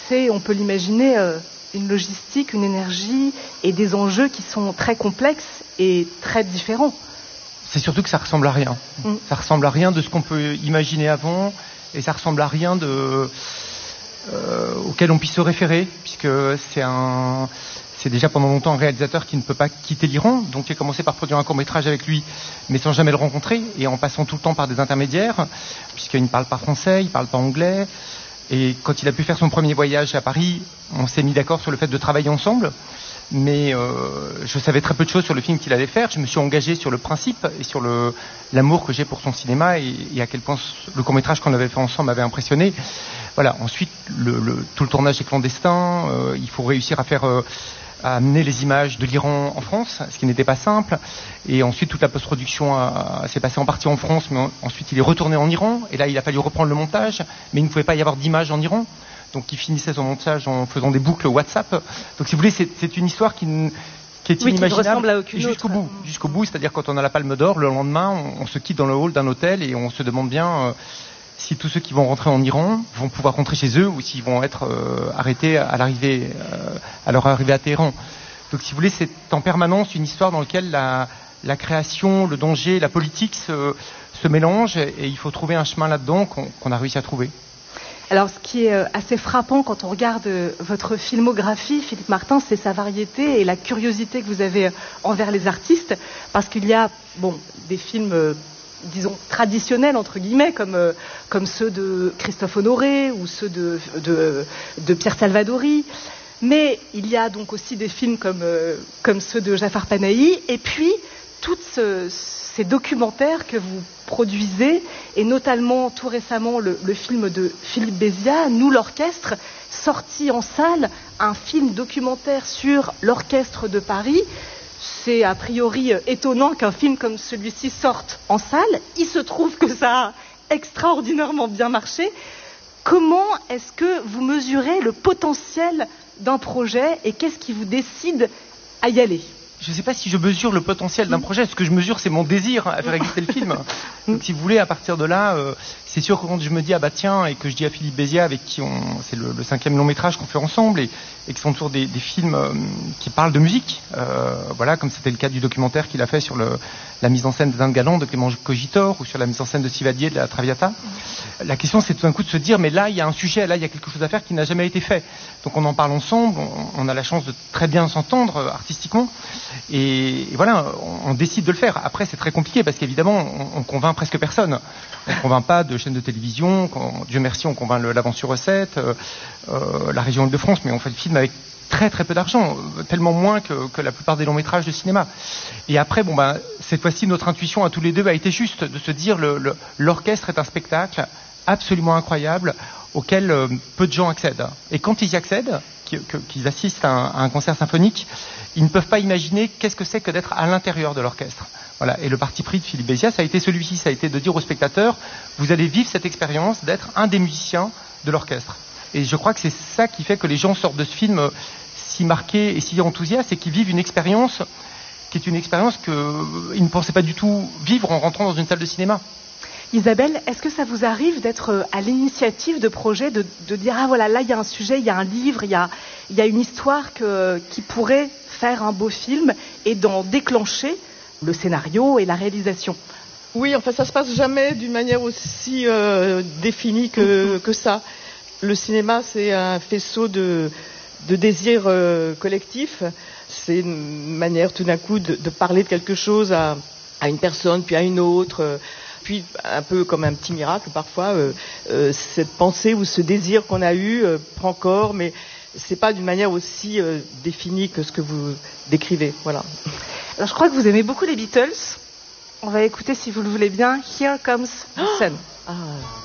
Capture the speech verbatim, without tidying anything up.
c'est, on peut l'imaginer, euh, une logistique, une énergie et des enjeux qui sont très complexes et très différents. C'est surtout que ça ressemble à rien. Mmh. Ça ressemble à rien de ce qu'on peut imaginer avant, et ça ressemble à rien de, euh, auquel on puisse se référer, puisque c'est un, c'est déjà pendant longtemps un réalisateur qui ne peut pas quitter l'Iran, donc il a commencé par produire un court-métrage avec lui, mais sans jamais le rencontrer, et en passant tout le temps par des intermédiaires, puisqu'il ne parle pas français, il ne parle pas anglais, et quand il a pu faire son premier voyage à Paris, on s'est mis d'accord sur le fait de travailler ensemble. Mais euh, je savais très peu de choses sur le film qu'il allait faire. Je me suis engagé sur le principe et sur le, l'amour que j'ai pour son cinéma et, et à quel point le court-métrage qu'on avait fait ensemble m'avait impressionné. Voilà. Ensuite, le, le, tout le tournage est clandestin. Euh, il faut réussir à faire, euh, à amener les images de l'Iran en France, ce qui n'était pas simple. Et ensuite, toute la post-production a, a, s'est passée en partie en France, mais en, ensuite il est retourné en Iran. Et là, il a fallu reprendre le montage, mais il ne pouvait pas y avoir d'images en Iran. Donc il finissait son montage en faisant des boucles WhatsApp. Donc si vous voulez, c'est, c'est une histoire qui, qui est oui, inimaginable qui ne ressemble à aucune jusqu'au autre. bout. Jusqu'au bout, c'est-à-dire quand on a la Palme d'Or, le lendemain, on, on se quitte dans le hall d'un hôtel et on se demande bien euh, si tous ceux qui vont rentrer en Iran vont pouvoir rentrer chez eux ou s'ils vont être euh, arrêtés à l'arrivée, euh, à leur arrivée à Téhéran. Donc si vous voulez, c'est en permanence une histoire dans laquelle la, la création, le danger, la politique se, se mélangent et il faut trouver un chemin là-dedans qu'on, qu'on a réussi à trouver. Alors, ce qui est assez frappant quand on regarde votre filmographie, Philippe Martin, c'est sa variété et la curiosité que vous avez envers les artistes, parce qu'il y a, bon, des films, euh, disons, traditionnels, entre guillemets, comme, euh, comme ceux de Christophe Honoré ou ceux de, de, de Pierre Salvadori, mais il y a donc aussi des films comme, euh, comme ceux de Jafar Panahi, et puis toutes ce, ces documentaires que vous produisez, et notamment tout récemment le, le film de Philippe Béziat, Nous l'orchestre, sorti en salle, un film documentaire sur l'orchestre de Paris. C'est a priori étonnant qu'un film comme celui-ci sorte en salle. Il se trouve que ça a extraordinairement bien marché. Comment est-ce que vous mesurez le potentiel d'un projet et qu'est-ce qui vous décide à y aller ? Je ne sais pas si je mesure le potentiel d'un projet. Ce que je mesure, c'est mon désir à faire exister le film. Donc, si vous voulez, à partir de là, euh, c'est sûr que quand je me dis, ah bah tiens, et que je dis à Philippe Béziat, avec qui on, c'est le, le cinquième long métrage qu'on fait ensemble, et, et qui sont toujours des, des films euh, qui parlent de musique, euh, voilà, comme c'était le cas du documentaire qu'il a fait sur le, la mise en scène des Indes galantes de Clément Cogitor, ou sur la mise en scène de Sivadier de la Traviata. La question, c'est tout d'un coup de se dire, mais là, il y a un sujet, là, il y a quelque chose à faire qui n'a jamais été fait. Donc, on en parle ensemble, on, on a la chance de très bien s'entendre euh, artistiquement. Et, et voilà, on, on décide de le faire. Après, c'est très compliqué parce qu'évidemment, on, on convainc presque personne. On ne convainc pas de chaînes de télévision. On, Dieu merci, on convainc le, l'Aventure Recette, euh, euh, la région Île-de-France, mais on fait le film avec très très peu d'argent, tellement moins que, que la plupart des longs métrages de cinéma. Et après, bon ben, cette fois-ci, notre intuition à tous les deux a été juste de se dire le, le, l'orchestre est un spectacle absolument incroyable auquel euh, peu de gens accèdent. Et quand ils y accèdent, qu'ils assistent à un, à un concert symphonique, ils ne peuvent pas imaginer qu'est-ce que c'est que d'être à l'intérieur de l'orchestre. Voilà. Et le parti pris de Philippe Béziat, ça a été celui-ci, ça a été de dire aux spectateurs, vous allez vivre cette expérience d'être un des musiciens de l'orchestre. Et je crois que c'est ça qui fait que les gens sortent de ce film si marqués et si enthousiastes et qui vivent une expérience qui est une expérience qu'ils ne pensaient pas du tout vivre en rentrant dans une salle de cinéma. Isabelle, est-ce que ça vous arrive d'être à l'initiative de projets, de, de dire ah voilà, là il y a un sujet, il y a un livre, il y a, il y a une histoire que, qui pourrait faire un beau film et d'en déclencher le scénario et la réalisation? Oui, enfin ça se passe jamais d'une manière aussi euh, définie que, que ça. Le cinéma, c'est un faisceau de, de désirs euh, collectifs. C'est une manière tout d'un coup de, de parler de quelque chose à, à une personne, puis à une autre. Euh, Puis, un peu comme un petit miracle, parfois, euh, euh, cette pensée ou ce désir qu'on a eu euh, prend corps, mais c'est pas d'une manière aussi euh, définie que ce que vous décrivez. Voilà. Alors, je crois que vous aimez beaucoup les Beatles. On va écouter, si vous le voulez bien, Here Comes the Sun. Ah.